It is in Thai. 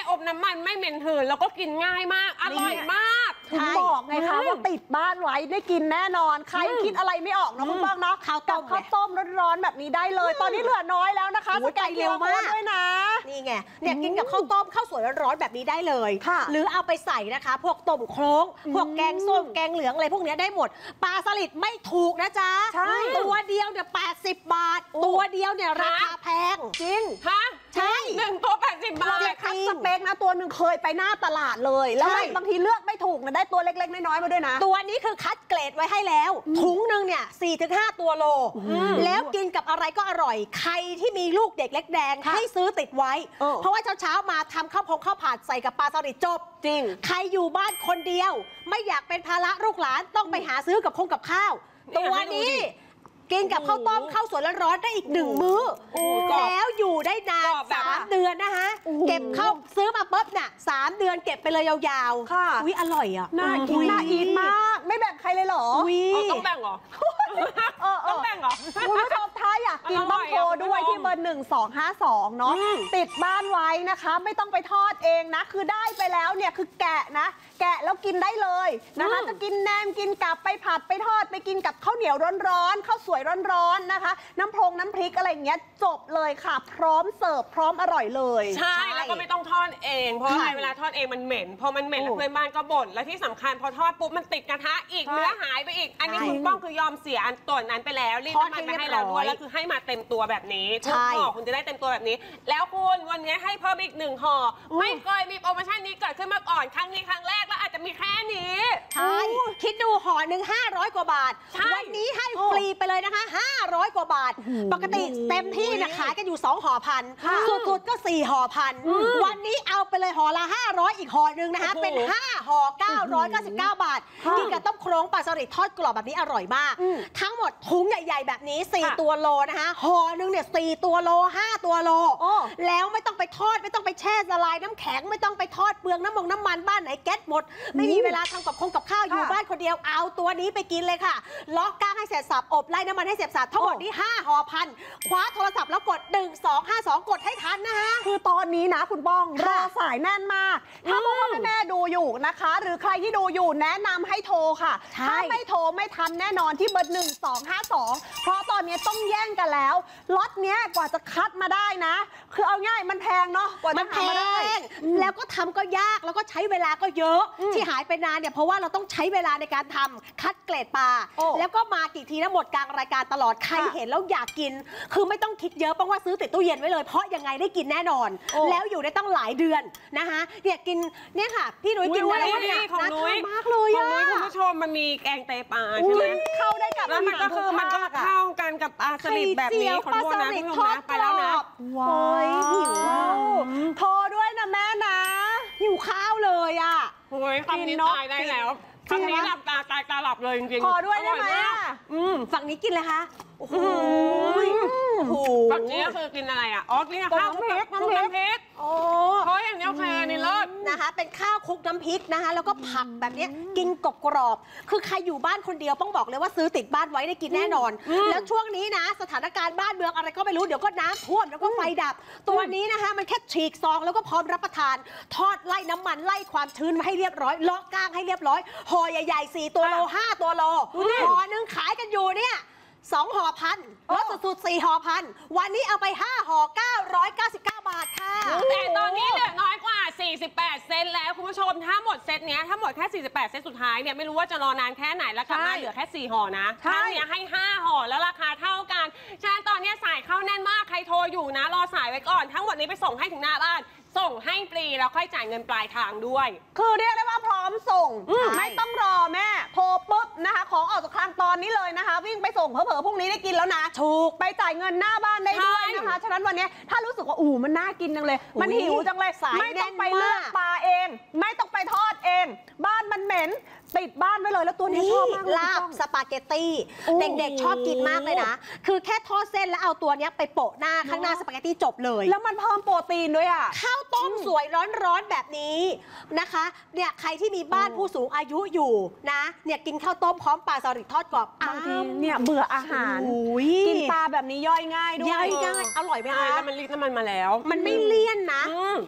อบน้ำมันไม่เหม็นหืนแล้วก็กินง่ายมากอร่อยมากถึงบอกไงคะว่าติดบ้านไว้ได้กินแน่นอนใครคิดอะไรไม่ออกนะคุณป้องเนาะกับข้าวต้มร้อนๆแบบนี้ได้เลยตอนนี้เหลือน้อยแล้วนะคะสแกนเร็วมากด้วยนะนี่ไงเนี่ยกินกับข้าวต้มข้าวสวยร้อนๆแบบนี้ได้เลยหรือเอาไปใส่นะคะพวกต้มโคลงพวกแกงส้มแกงเหลืองอะไรพวกนี้ได้หมดปลาสลิดไม่ถูกนะจ๊ะตัวเดียวเนี่ย80 บาทตัวเดียวเนี่ยราคาแพงจริงฮะใช่ 1 ตัว80 บาทคัดสเปคนะตัวหนึ่งเคยไปหน้าตลาดเลยแล้วบางทีเลือกไม่ถูกนะได้ตัวเล็กๆน้อยๆมาด้วยนะตัวนี้คือคัดเกรดไว้ให้แล้วถุงหนึ่งเนี่ย4-5 ตัวโลแล้วกินกับอะไรก็อร่อยใครที่มีลูกเด็กเล็กแดงให้ซื้อติดไว้เพราะว่าเช้ามาทำข้าวผัดใส่กับปลาสลิดจบจริงใครอยู่บ้านคนเดียวไม่อยากเป็นภาระลูกหลานต้องไปหาซื้อกับข้าวตัวนี้กินกับข้าวต้มข้าวสวยร้อนๆได้อีก1 มื้อแล้วอยู่ได้นาน3 เดือนนะคะเก็บเข้าซื้อมาปุ๊บเนี่ย3 เดือนเก็บไปเลยยาวๆค่ะวิอร่อยอ่ะน่ากินน่าอินมากไม่แบ่งใครเลยเหรอต้องแบ่งเหรอต้องแบ่งเหรอคุณผู้ชมถ้าอยากกินต้องโทรด้วยที่เบอร์1252เนาะติดบ้านไว้นะคะไม่ต้องไปทอดเองนะคือได้ไปแล้วเนี่ยคือแกะนะแกะแล้วกินได้เลยนะคะจะกินแหนมกินกับไปผัดไปทอดไปกินกับข้าวเหนียวร้อนๆข้าวสวยร้อนๆนะคะน้ำพริกอะไรอย่างเงี้ยจบเลยค่ะพร้อมเสิร์ฟพร้อมอร่อยเลยใช่แล้วก็ไม่ต้องทอดเองเพราะเวลาทอดเองมันเหม็นพอมันเหม็นแล้วเพื่อนบ้านก็บ่นแล้วที่สำคัญพอทอดปุ๊บมันติดกระทะอีกเนื้อหายไปอีกอันนี้คุณป้องคือยอมเสียอันตัวนั้นไปแล้วรีดน้ำมันมาให้เราด้วยแล้วคือให้มาเต็มตัวแบบนี้ทุกห่อคุณจะได้เต็มตัวแบบนี้แล้วคุณวันนี้ให้เพิ่มอีก1 ห่อไม่เคยมีโปรโมชั่นนี้เกิดขึ้นมาก่อนครั้งนี้ครั้งแรกแล้วอาจจะมีแค่นี้ใช่คิดดูห่อหนึ่ง500 กว่าบาทวันนี้ให้ฟรีไปเลยนะคะ500 กว่าบาทปกติเต็มที่นะขายกันอยู่2 ห่อพันสุดๆก็4 ห่อพันวันนี้เอาไปเลยห่อละ500อีกห่อหนึ่งนะคะเป็น5 ห่อ999 บาทกินกับต้มโครงปลาสลิดทอดกรอบแบบนี้อร่อยมากทั้งหมดถุงใหญ่ๆแบบนี้4 ตัวโลนะคะห่อหนึ่งเนี่ย4 ตัวโล5 ตัวโลแล้วไม่ต้องไปทอดไม่ต้องไปแช่ละลายน้ำแข็งไม่ต้องไปทอดเปลืองน้ำมันบ้านไหนแก๊สหมดไม่มีเวลาทำกับข้าวอยู่บ้านคนเดียวเอาตัวนี้ไปกินเลยค่ะล็อกก้างให้เสร็จสับอบไล่น้ำมันให้เสร็จสับทั้งหมดนี้5 ห่อพันคว้าโทรศัพท์แล้วกด1252กดให้ทันนะคะคือตอนนี้นะคุณป้องรอสายแน่นมากถ้าพ่อแม่ดูอยู่นะคะหรือใครที่ดูอยู่แนะนำให้โทรค่ะถ้าไม่โทรไม่ทันแน่นอนที่เบอร์1252เพราะตอนนี้ต้องแย่งกันแล้วล็อตเนี้ยกว่าจะคัดมาได้นะคือเอาง่ายมันแพงเนาะกว่าจะทำมาได้แล้วก็ทำก็ยากแล้วก็ใช้เวลาก็เยอะที่หายไปนานเนี่ยเพราะว่าเราต้องใช้เวลาในการทำคัดเกรดปลาแล้วก็มากี่ทีนะหมดกลางรายการตลอดใครเห็นแล้วอยากกินคือไม่ต้องคิดเยอะเพราะว่าซื้อติดตู้เย็นไว้เลยเพราะยังไงได้กินแน่นอนแล้วอยู่ได้ต้องหลายเดือนนะคะเนี่ยกินเนี่ยค่ะพี่นุ้ยกินอะไรเนี่ยของนุ้ยมากเลยของนุ้ยคุณผู้ชมมันมีแกงไตปลาใช่ไหมเข้าได้กับแล้วมันก็คือมันก็เข้ากันกับปลาสลิดแบบนี้ของโบนะคุณผู้ชมนะไปแล้วนะว้ายหิวโทรด้วยนะแม่นะหิวข้าวเลยอ่ะโอ้ยคำนี้ตายได้แล้วคำนี้หลับตาตายตาหลับเลยจริงๆขอด้วยได้ไหมฝั่งนี้กินเลยคะโอ้โหฝั่งนี้ก็คือกินอะไรอ่ะอ๋อกินข้าวคลุกน้ำพริกโอ้เพราะอย่างนี้โอเคนี่เลิศนะคะเป็นข้าวคลุกน้ำพริกนะคะแล้วก็ผักแบบนี้กินกรอบคือใครอยู่บ้านคนเดียวต้องบอกเลยว่าซื้อติดบ้านไว้ได้กินแน่นอนแล้วช่วงนี้นะสถานการณ์บ้านเมืองอะไรก็ไม่รู้เดี๋ยวก็น้ำท่วมแล้วก็ไฟดับตัวนี้นะคะมันแค่ฉีกซองแล้วก็พร้อมรับประทานทอดไล่น้ำมันไล่ความชื้นมาให้เรียบร้อยเลาะก้างให้เรียบร้อยห่อใหญ่ๆ4 ตัวโล5 ตัวโลห่อหนึ่งขายกันอยู่เนี่ย2 ห่อพันลดสุดๆ4 ห่อพันวันนี้เอาไป5 ห่อ999 บาทค่ะแต่ตอนนี้เหลือน้อยกว่า48 เซนแล้วคุณผู้ชมถ้าหมดเซตเนี้ยถ้าหมดแค่48 เซตสุดท้ายเนี่ยไม่รู้ว่าจะรอนานแค่ไหนแล้วกลับมาเหลือแค่4 ห่อนะทั้งเนี้ยให้5 ห่อแล้วราคาเท่ากันฉะนั้นตอนนี้สายเข้าแน่นมากใครโทรอยู่นะรอสายไว้ก่อนทั้งหมดนี้ไปส่งให้ถึงหน้าบ้านส่งให้ฟรีแล้วค่อยจ่ายเงินปลายทางด้วยคือเรียกได้ว่าพร้อมส่งไม่ต้องรอแม่โทรปุ๊บนะคะของออกจากคลังตอนนี้เลยนะคะวิ่งไปส่งเผลอๆพรุ่งนี้ได้กินแล้วนะถูกไปจ่ายเงินหน้าบ้านได้ด้วยนะคะฉะนั้นวันนี้ถ้ารู้สึกว่ามันน่ากินจังเลยมันหิวจังเลยไม่ต้องไปเลือกปลาเองไม่ต้องไปทอดเองบ้านมันเหม็นติดบ้านไว้เลยแล้วตัวนี้ชอบมากลาบสปาเกตตี้เด็กๆชอบกินมากเลยนะคือแค่ทอดเส้นแล้วเอาตัวนี้ไปโปะหน้าข้างหน้าสปาเกตตี้จบเลยแล้วมันเพิ่มโปรตีนด้วยอ่ะข้าวต้มสวยร้อนๆแบบนี้นะคะเนี่ยใครที่มีบ้านผู้สูงอายุอยู่นะเนี่ยกินข้าวต้มพร้อมปลาสลิดทอดกรอบบางทีเนี่ยเบื่ออาหารกินปลาแบบนี้ย่อยง่ายด้วยย่อยง่ายอร่อยไหมคะแล้วมันรีดน้ำมันมาแล้วมันไม่เลี่ยนนะ